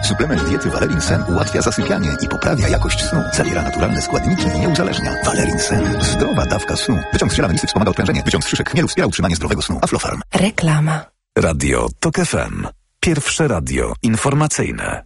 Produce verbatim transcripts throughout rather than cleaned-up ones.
Suplement diety Valerin Sen ułatwia zasypianie i poprawia jakość snu. Zawiera naturalne składniki i nie uzależnia. Valerin Sen. Zdrowa dawka snu. Wyciąg z ziela melisy wspomaga odprężenie. Wyciąg z szyszek chmielu wspiera utrzymanie zdrowego snu. Aflofarm. Reklama. Radio Tok F M. Pierwsze radio informacyjne.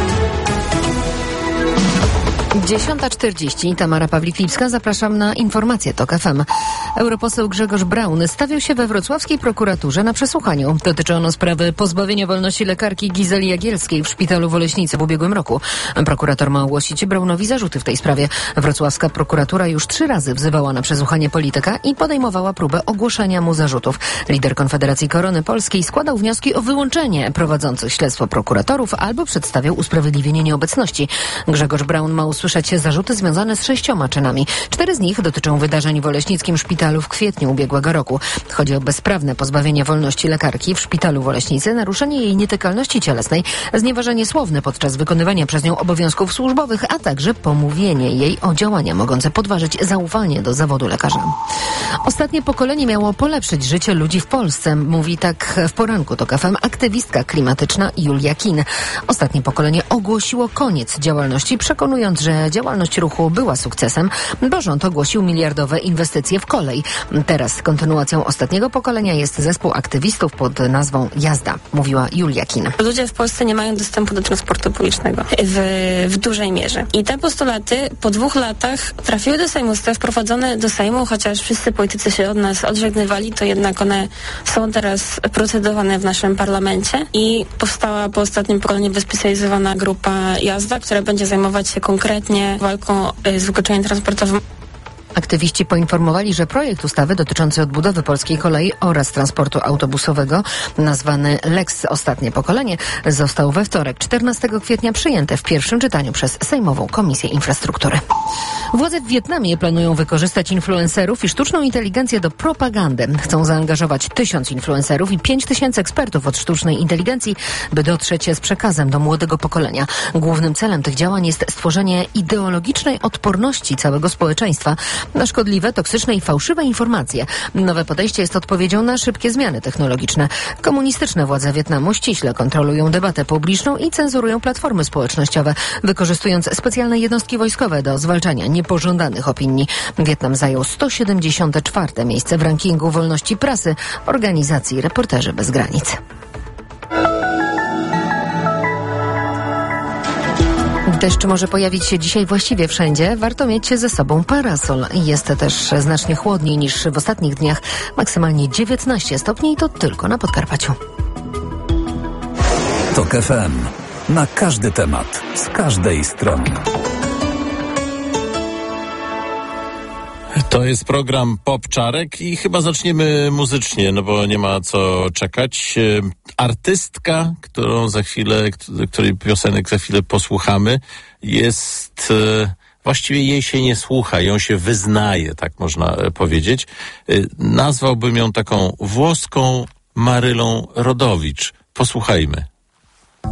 dziesiąta czterdzieści. Tamara Pawlik-Lipska. Zapraszam na informację Tok F M. Europoseł Grzegorz Braun stawił się we wrocławskiej prokuraturze na przesłuchaniu. Dotyczy ono sprawy pozbawienia wolności lekarki Gizeli Jagielskiej w szpitalu w Oleśnicy w ubiegłym roku. Prokurator ma ogłosić Braunowi zarzuty w tej sprawie. Wrocławska prokuratura już trzy razy wzywała na przesłuchanie polityka i podejmowała próbę ogłoszenia mu zarzutów. Lider Konfederacji Korony Polskiej składał wnioski o wyłączenie prowadzących śledztwo prokuratorów albo przedstawiał usprawiedliwienie nieobecności. Grzegorz Braun ma usłyszeć słyszeć zarzuty związane z sześcioma czynami. Cztery z nich dotyczą wydarzeń w Oleśnickim Szpitalu w kwietniu ubiegłego roku. Chodzi o bezprawne pozbawienie wolności lekarki w szpitalu w Oleśnicy, naruszenie jej nietykalności cielesnej, znieważenie słowne podczas wykonywania przez nią obowiązków służbowych, a także pomówienie jej o działania mogące podważyć zaufanie do zawodu lekarza. Ostatnie pokolenie miało polepszyć życie ludzi w Polsce, mówi tak w poranku Tok F M aktywistka klimatyczna Julia Kin. Ostatnie pokolenie ogłosiło koniec działalności, przekonując, że działalność ruchu była sukcesem, bo rząd ogłosił miliardowe inwestycje w kolej. Teraz kontynuacją ostatniego pokolenia jest zespół aktywistów pod nazwą Jazda, mówiła Julia Kin. Ludzie w Polsce nie mają dostępu do transportu publicznego w, w dużej mierze. I te postulaty po dwóch latach trafiły do Sejmu, zostały wprowadzone do Sejmu, chociaż wszyscy politycy się od nas odżegnywali, to jednak one są teraz procedowane w naszym parlamencie i powstała po ostatnim pokoleniu wyspecjalizowana grupa Jazda, która będzie zajmować się konkretnie walką z wykluczeniem transportowym. Aktywiści poinformowali, że projekt ustawy dotyczący odbudowy polskiej kolei oraz transportu autobusowego, nazwany Lex Ostatnie Pokolenie, został we wtorek, czternastego kwietnia, przyjęty w pierwszym czytaniu przez Sejmową Komisję Infrastruktury. Władze w Wietnamie planują wykorzystać influencerów i sztuczną inteligencję do propagandy. Chcą zaangażować tysiąc influencerów i pięć tysięcy ekspertów od sztucznej inteligencji, by dotrzeć z przekazem do młodego pokolenia. Głównym celem tych działań jest stworzenie ideologicznej odporności całego społeczeństwa na szkodliwe, toksyczne i fałszywe informacje. Nowe podejście jest odpowiedzią na szybkie zmiany technologiczne. Komunistyczne władze Wietnamu ściśle kontrolują debatę publiczną i cenzurują platformy społecznościowe, wykorzystując specjalne jednostki wojskowe do zwalczania niepożądanych opinii. Wietnam zajął sto siedemdziesiąte czwarte miejsce w rankingu wolności prasy organizacji Reporterzy Bez Granic. Deszcz może pojawić się dzisiaj właściwie wszędzie. Warto mieć ze sobą parasol. Jest też znacznie chłodniej niż w ostatnich dniach. Maksymalnie dziewiętnaście stopni i to tylko na Podkarpaciu. Tok F M. Na każdy temat. Z każdej strony. To jest program Pop Czarek i chyba zaczniemy muzycznie, no bo nie ma co czekać. Artystka, którą za chwilę, której piosenek za chwilę posłuchamy, jest, właściwie jej się nie słucha, ją się wyznaje, tak można powiedzieć. Nazwałbym ją taką włoską Marylą Rodowicz. Posłuchajmy.